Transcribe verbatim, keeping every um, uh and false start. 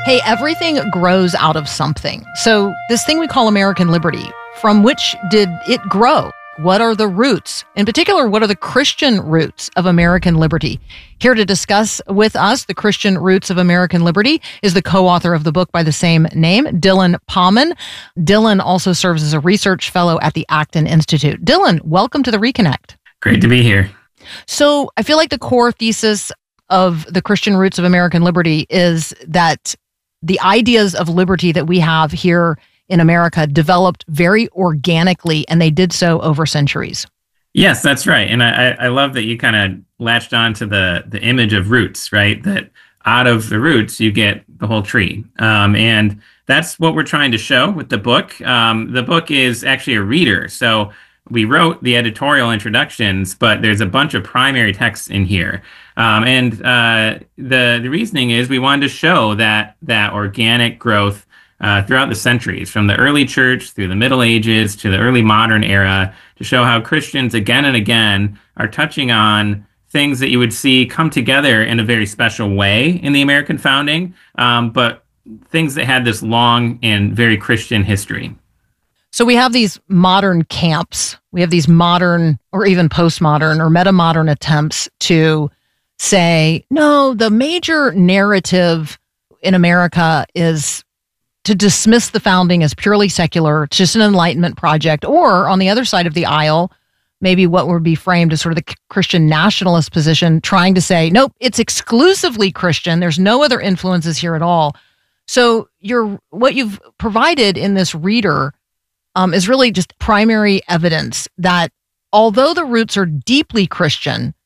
Hey, everything grows out of something. So this thing we call American liberty, from which did it grow? What are the roots? In particular, what are the Christian roots of American liberty? Here to discuss with us the Christian roots of American liberty is the co-author of the book by the same name, Dylan Pauman. Dylan also serves as a research fellow at the Acton Institute. Dylan, welcome to the Reconnect. Great to be here. So I feel like the core thesis of the Christian roots of American liberty is that the ideas of liberty that we have here in America developed very organically, and they did so over centuries. Yes, that's right. And I, I love that you kind of latched on to the, the image of roots, right? That out of the roots, you get the whole tree. Um, and that's what we're trying to show with the book. Um, the book is actually a reader. So we wrote the editorial introductions, but there's a bunch of primary texts in here. Um, and uh, the the reasoning is we wanted to show that that organic growth uh, throughout the centuries, from the early church through the Middle Ages to the early modern era, to show how Christians again and again are touching on things that you would see come together in a very special way in the American founding, um, but things that had this long and very Christian history. So we have these modern camps. We have these modern or even postmodern or meta-modern attempts to say, no, the major narrative in America is to dismiss the founding as purely secular. It's just an Enlightenment project. Or on the other side of the aisle, maybe what would be framed as sort of the Christian nationalist position, trying to say, nope, it's exclusively Christian. There's no other influences here at all. So you're, what you've provided in this reader Um, is really just primary evidence that although the roots are deeply Christian,